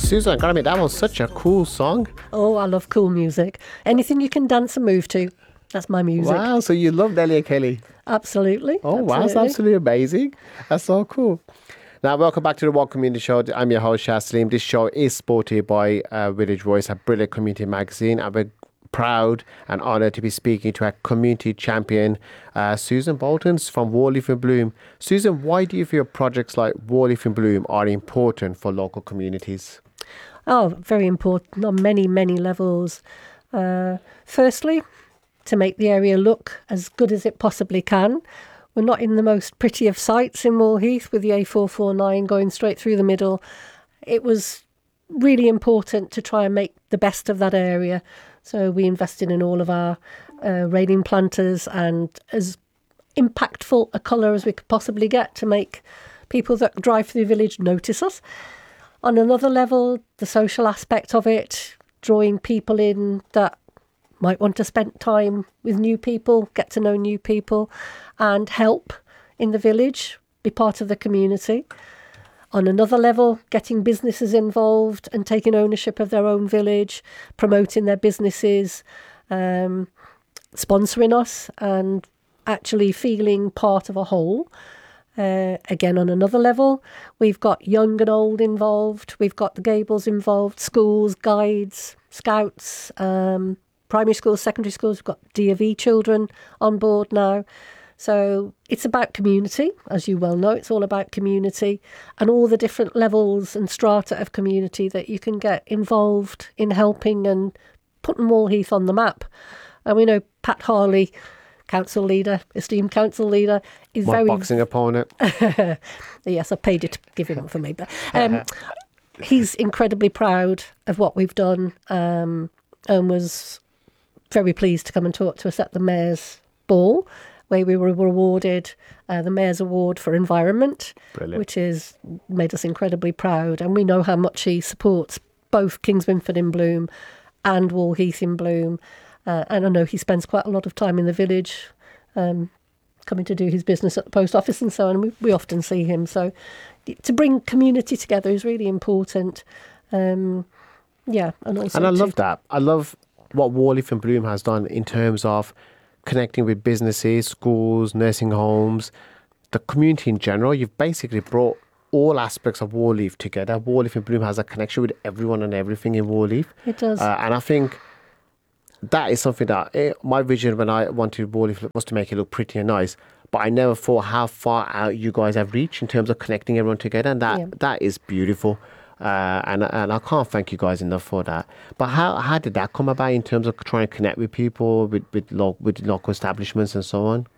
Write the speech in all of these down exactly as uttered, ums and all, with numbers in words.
Susan, I gotta admit, that was such a cool song. Oh, I love cool music. Anything you can dance and move to, that's my music. Wow, so you love Elliot Kelly. Absolutely. Oh, absolutely. wow, that's absolutely amazing. That's so cool. Now, welcome back to the One Community Show. I'm your host, Shaz Salim. This show is supported by uh, Village Voice, a brilliant community magazine. And we're proud and honoured to be speaking to our community champion, uh, Susan Bolton from Warleaf in Bloom. Susan, why do you feel projects like Warleaf in Bloom are important for local communities? Oh, very important on many, many levels. Uh, firstly, to make the area look as good as it possibly can. We're not in the most pretty of sites in Wallheath with the A four forty-nine going straight through the middle. It was really important to try and make the best of that area. So we invested in all of our uh, railing planters and as impactful a colour as we could possibly get to make people that drive through the village notice us. On another level, the social aspect of it, drawing people in that might want to spend time with new people, get to know new people and help in the village, be part of the community. On another level, getting businesses involved and taking ownership of their own village, promoting their businesses, um, sponsoring us and actually feeling part of a whole. Uh, again, on another level, we've got young and old involved. We've got the Gables involved, schools, guides, scouts, um, primary schools, secondary schools. We've got D of E children on board now. So it's about community, as you well know. It's all about community and all the different levels and strata of community that you can get involved in helping and putting Wallheath on the map. And we know Pat Harley, council leader, esteemed council leader, is My very... boxing opponent. Yes, I paid you to give him up for me. But um, he's incredibly proud of what we've done um, and was very pleased to come and talk to us at the Mayor's Ball, where we were awarded uh, the Mayor's Award for Environment, Brilliant. Which has made us incredibly proud. And we know how much he supports both Kingswinford in Bloom and Wallheath in Bloom. Uh, and I know he spends quite a lot of time in the village, um, coming to do his business at the post office and so on. We, we often see him. So to bring community together is really important. Um, yeah. And, also and I to, love that. I love what Warleaf and Bloom has done in terms of connecting with businesses, schools, nursing homes, the community in general. You've basically brought all aspects of Warleaf together. Warleaf and Bloom has a connection with everyone and everything in Warleaf. It does. Uh, and I think that is something that eh, my vision when I wanted Warleaf was to make it look pretty and nice. But I never thought how far out you guys have reached in terms of connecting everyone together. And that, Yeah. that is beautiful. Uh, and and I can't thank you guys enough for that. But how how did that come about in terms of trying to connect with people, with with, lo- with local establishments and so on?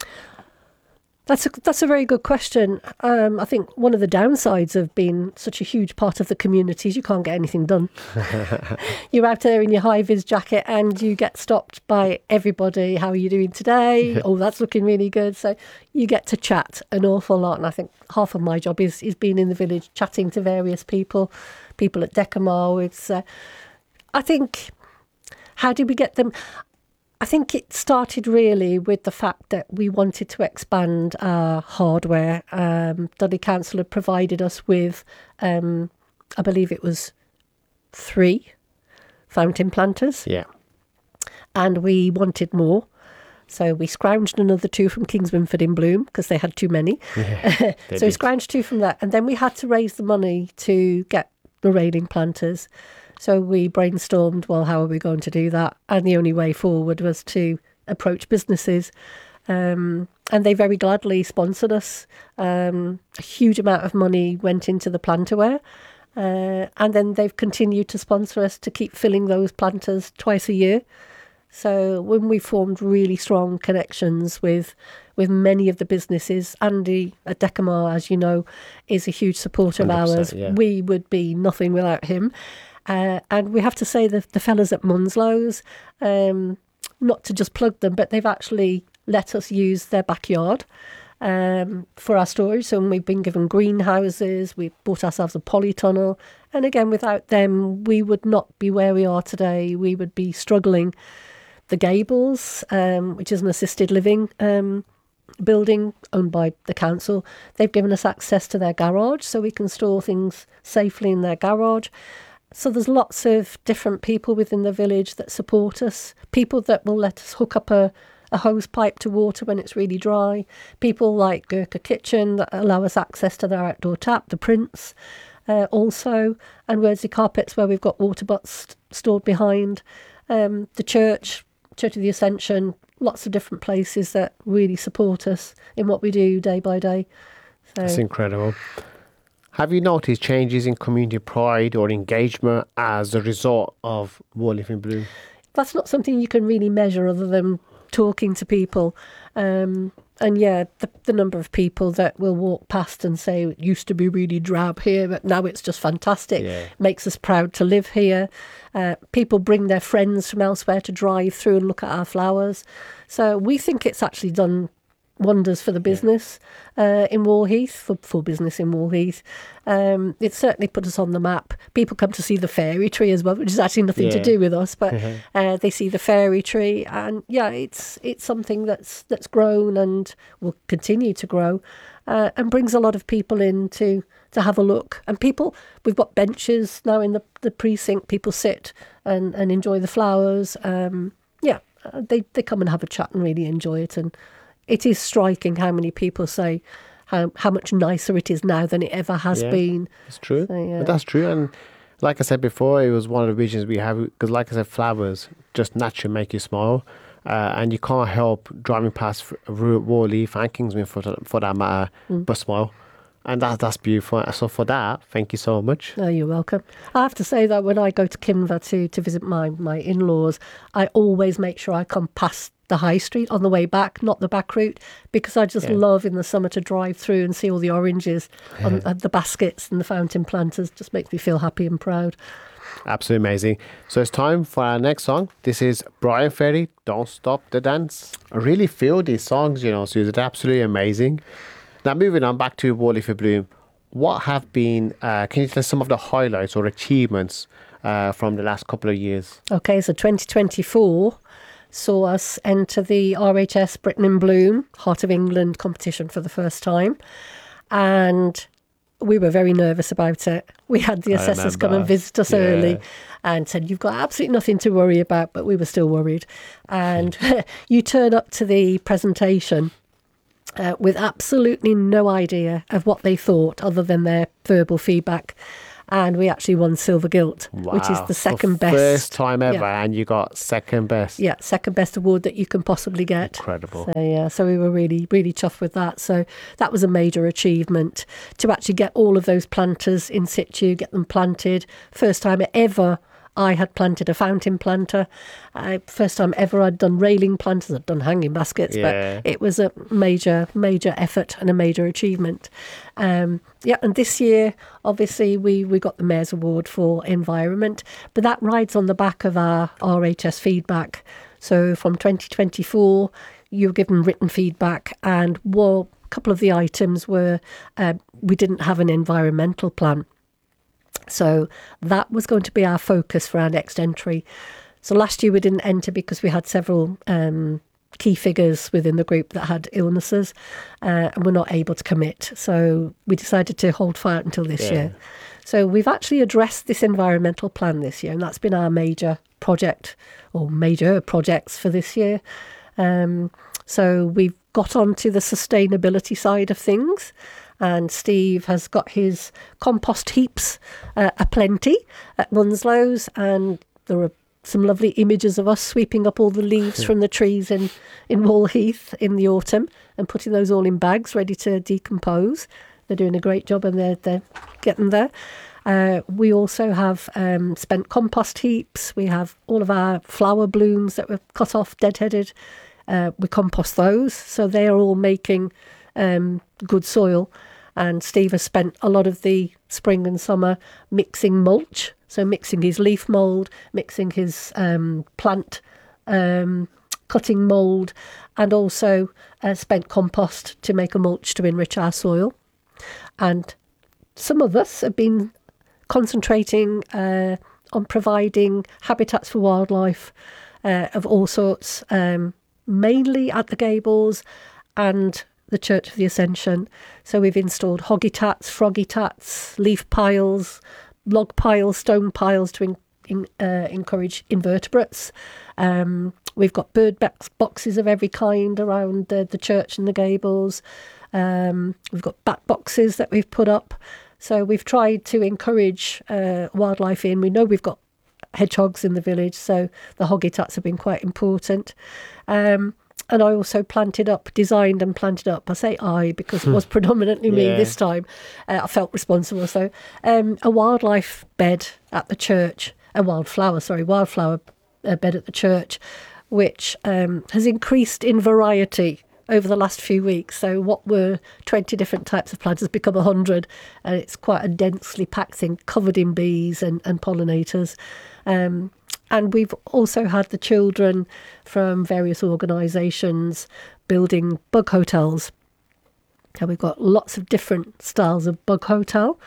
That's a, that's a very good question. Um, I think one of the downsides of being such a huge part of the community is you can't get anything done. You're out there in your high-vis jacket and you get stopped by everybody. How are you doing today? Oh, that's looking really good. So you get to chat an awful lot. And I think half of my job is, is being in the village, chatting to various people, people at Decamar. It's, uh, I think, how did we get them? I think it started really with the fact that we wanted to expand our hardware. Um, Dudley Council had provided us with, um, I believe it was three fountain planters. Yeah. And we wanted more. So we scrounged another two from Kingswinford in Bloom because they had too many. Yeah, so we did. scrounged two from that. And then we had to raise the money to get the railing planters. So we brainstormed, well, how are we going to do that? And the only way forward was to approach businesses. Um, and they very gladly sponsored us. Um, a huge amount of money went into the planterware. Uh, and then they've continued to sponsor us to keep filling those planters twice a year. So when we formed really strong connections with with many of the businesses, Andy at Decamar, as you know, is a huge supporter of ours. Yeah. We would be nothing without him. Uh, and we have to say that the fellas at Munslow's, um, not to just plug them, but they've actually let us use their backyard um, for our storage. So we've been given greenhouses, we've bought ourselves a polytunnel. And again, without them, we would not be where we are today. We would be struggling. The Gables, um, which is an assisted living um, building owned by the council. They've given us access to their garage so we can store things safely in their garage. So there's lots of different people within the village that support us, people that will let us hook up a, a hose pipe to water when it's really dry, people like Gurkha Kitchen that allow us access to their outdoor tap, the Prince uh, also, and Wordsey Carpets where we've got water butts stored behind, um, the church, Church of the Ascension, lots of different places that really support us in what we do day by day. So, that's incredible. Have you noticed changes in community pride or engagement as a result of Wall Leaf in Bloom? That's not something you can really measure other than talking to people. Um, and yeah, the, the number of people that will walk past and say, it used to be really drab here, but now it's just fantastic. Yeah. Makes us proud to live here. Uh, people bring their friends from elsewhere to drive through and look at our flowers. So we think it's actually done wonders for the business uh, in Wallheath, for, for business in Wallheath. Um, it certainly put us on the map. People come to see the fairy tree as well, which is actually nothing Yeah. to do with us, but Mhm. uh, they see the fairy tree, and yeah, it's it's something that's that's grown and will continue to grow, uh, and brings a lot of people in to to have a look. And people, we've got benches now in the the precinct. People sit and and enjoy the flowers. Um, yeah, uh, they they come and have a chat and really enjoy it. And it is striking how many people say how how much nicer it is now than it ever has Yeah. been. It's true. So, yeah. But that's true. And like I said before, it was one of the visions we have, because like I said, flowers just naturally make you smile. Uh, and you can't help driving past Wall Leaf and Kingsman for, for that matter, Mm. but smile. And that, that's beautiful. So for that, thank you so much. Oh, you're welcome. I have to say that when I go to Kinver to, to visit my, my in-laws, I always make sure I come past the high street on the way back, not the back route, because I just Yeah. love in the summer to drive through and see all the oranges on uh, the baskets and the fountain planters. Just makes me feel happy and proud. Absolutely amazing. So it's time for our next song. This is Brian Ferry, Don't Stop the Dance. I really feel these songs, you know, Susan, they're absolutely amazing. Now, moving on back to Wall Leaf in Bloom, what have been, uh, can you tell us some of the highlights or achievements uh, from the last couple of years? Okay, so twenty twenty-four saw us enter the R H S Britain in Bloom Heart of England competition for the first time, and we were very nervous about it. We had the I assessors come remember. and visit us Yeah. early and said, you've got absolutely nothing to worry about, but we were still worried. And you turn up to the presentation uh, with absolutely no idea of what they thought other than their verbal feedback. And we actually won silver gilt, which is Wow. the For second best. First time ever, Yeah. and you got second best. Yeah, second best award that you can possibly get. Incredible. So yeah, so we were really, really chuffed with that. So that was a major achievement to actually get all of those planters in situ, get them planted. First time ever I had planted a fountain planter. Uh, first time ever I'd done railing planters. I'd done hanging baskets, Yeah. but it was a major, major effort and a major achievement. Um, yeah, and this year, obviously, we, we got the Mayor's Award for Environment, but that rides on the back of our R H S feedback. So from twenty twenty-four, you were given written feedback, and well, a couple of the items were uh, we didn't have an environmental plan. So that was going to be our focus for our next entry. So last year we didn't enter because we had several um, key figures within the group that had illnesses uh, and were not able to commit. So we decided to hold fire until this Yeah. year. So we've actually addressed this environmental plan this year, and that's been our major project or major projects for this year. Um, so we've got onto the sustainability side of things. And Steve has got his compost heaps uh, aplenty at Munslow's, and there are some lovely images of us sweeping up all the leaves from the trees in, in Wallheath in the autumn and putting those all in bags ready to decompose. They're doing a great job, and they're, they're getting there. Uh, we also have um, spent compost heaps. We have all of our flower blooms that were cut off, deadheaded. Uh, we compost those, so they are all making um, good soil. And Steve has spent a lot of the spring and summer mixing mulch, so mixing his leaf mould, mixing his um, plant um, cutting mould, and also uh, spent compost to make a mulch to enrich our soil. And some of us have been concentrating uh, on providing habitats for wildlife uh, of all sorts, um, mainly at the Gables and the Church of the Ascension. So we've installed hoggy tats, froggy tats, leaf piles, log piles, stone piles to in, in, uh, encourage invertebrates. Um, we've got bird box boxes of every kind around the, the church and the gables. Um, we've got bat boxes that we've put up. So we've tried to encourage uh, wildlife in. We know we've got hedgehogs in the village, so the hoggy tats have been quite important. Um, and I also planted up, designed and planted up, I say I because it was predominantly me Yeah. this time. Uh, I felt responsible. So um, a wildlife bed at the church, a wildflower, sorry, wildflower uh, bed at the church, which um, has increased in variety over the last few weeks. So what were twenty different types of plants has become one hundred, and it's quite a densely packed thing covered in bees and, and pollinators. Um, and we've also had the children from various organisations building bug hotels. And we've got lots of different styles of bug hotel.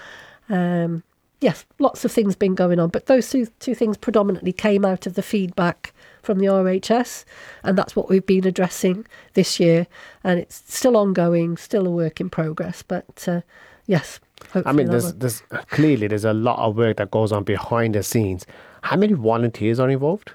Um, yes, lots of things been going on, but those two, two things predominantly came out of the feedback from the R H S, and that's what we've been addressing this year, and it's still ongoing, still a work in progress, but uh, yes, hopefully I mean, that there's, will- there's clearly there's a lot of work that goes on behind the scenes. How many volunteers are involved?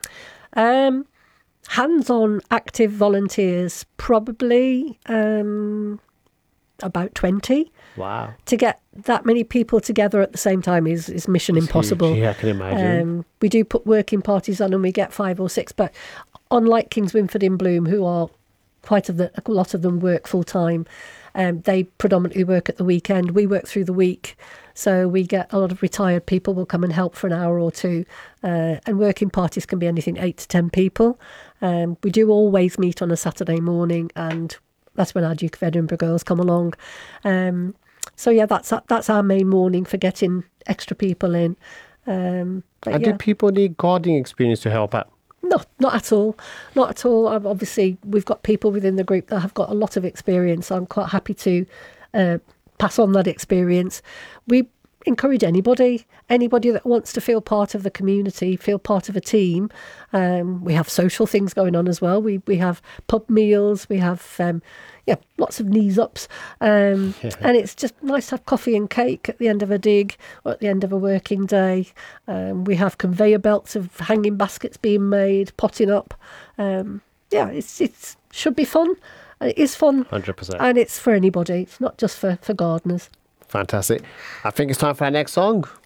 um, hands-on active volunteers, probably um, about twenty. Wow. To get that many people together at the same time is, is mission It's impossible. huge. Yeah, I can imagine. Um, we do put working parties on and we get five or six, but unlike Kings Winford in Bloom, who are quite a, the, a lot of them work full time, um, they predominantly work at the weekend. We work through the week, so we get a lot of retired people will come and help for an hour or two, uh, and working parties can be anything eight to ten people. Um, we do always meet on a Saturday morning, and that's when our Duke of Edinburgh girls come along. Um, So yeah, that's that's our main morning for getting extra people in. Um, but And yeah, do people need gardening experience to help out? not not at all, not at all. Um, obviously, we've got people within the group that have got a lot of experience. I'm quite happy to uh, pass on that experience. We encourage anybody, anybody that wants to feel part of the community, feel part of a team. Um, we have social things going on as well. We we have pub meals. We have um, yeah, lots of knees ups, um, Yeah. and it's just nice to have coffee and cake at the end of a dig or at the end of a working day. Um, we have conveyor belts of hanging baskets being made, potting up. Um, yeah, it's it's should be fun. It is fun, one hundred percent. and it's for anybody. It's not just for for gardeners. Fantastic. I think it's time for our next song.